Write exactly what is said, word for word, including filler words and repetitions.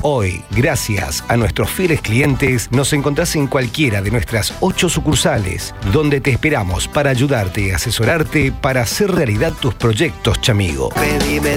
Hoy, gracias a nuestros fieles clientes, nos encontrás en cualquiera de nuestras ocho sucursales, donde te esperamos para ayudarte y asesorarte para hacer realidad tus proyectos, chamigo. Pedime